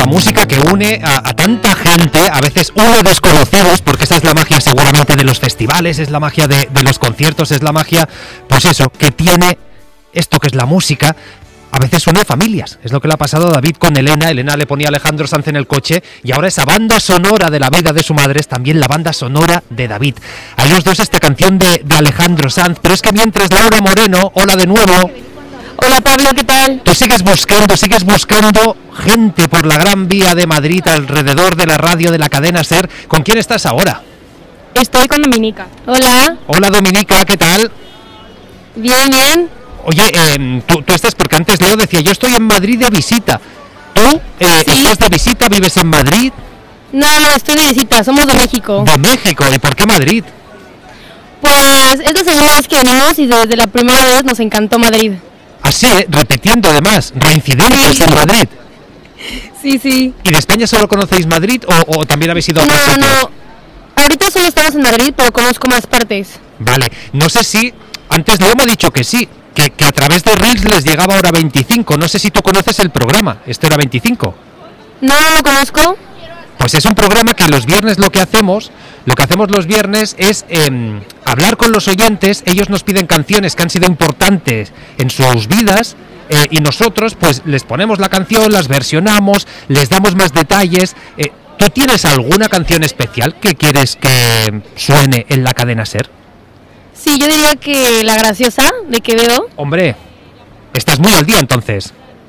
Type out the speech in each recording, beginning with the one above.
la música que une a tanta gente, a veces uno desconocidos, porque esa es la magia seguramente de los festivales, es la magia de los conciertos, es la magia, pues eso, que tiene esto que es la música. A veces une familias, es lo que le ha pasado a David con Elena. Elena le ponía a Alejandro Sanz en el coche y ahora esa banda sonora de la vida de su madre es también la banda sonora de David. A ellos dos esta canción de Alejandro Sanz, pero es que mientras Laura Moreno, hola de nuevo. Hola Pablo, ¿qué tal? Tú sigues buscando gente por la Gran Vía de Madrid, alrededor de la radio de la cadena SER. ¿Con quién estás ahora? Estoy con Dominica. Hola. Hola Dominica, ¿qué tal? Bien, bien. Oye, tú estás, porque antes Leo decía, yo estoy en Madrid de visita. ¿Tú Sí. estás de visita, vives en Madrid? No, estoy de visita, somos de México. De México, ¿y por qué Madrid? Pues es la segunda vez que venimos y desde la primera vez nos encantó Madrid. Así, repitiendo además, reincidentes en Madrid. Sí. ¿Y de España solo conocéis Madrid o también habéis ido a otros sitios? No. Ahorita solo estamos en Madrid, pero conozco más partes. Vale, no sé si, antes Leo me ha dicho que sí, que a través de Reels les llegaba Hora 25. No sé si tú conoces el programa, Hora 25. No lo conozco. Pues es un programa que los viernes lo que hacemos los viernes es hablar con los oyentes. Ellos nos piden canciones que han sido importantes en sus vidas y nosotros pues les ponemos la canción, las versionamos, les damos más detalles. ¿Tú tienes alguna canción especial que quieres que suene en la cadena SER? Sí, yo diría que La Graciosa, de Quevedo. Hombre, estás muy al día entonces.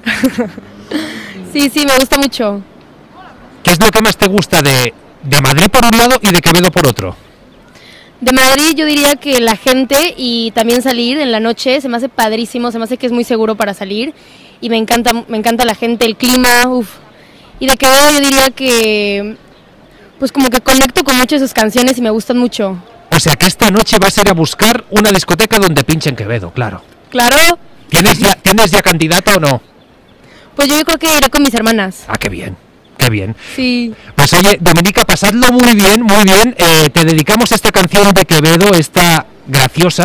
Sí, me gusta mucho. ¿Qué es lo que más te gusta de Madrid por un lado y de Quevedo por otro? De Madrid yo diría que la gente y también salir en la noche se me hace padrísimo, se me hace que es muy seguro para salir y me encanta la gente, el clima, uff. Y de Quevedo yo diría que pues como que conecto con muchas de sus canciones y me gustan mucho. O sea que esta noche vas a ir a buscar una discoteca donde pinchen Quevedo, claro. Claro. ¿Tienes ya candidata o no? Pues yo creo que iré con mis hermanas. Ah, qué bien, qué bien. Sí. Pues oye, Dominica, pasadlo muy bien, muy bien. Te dedicamos esta canción de Quevedo, esta graciosa.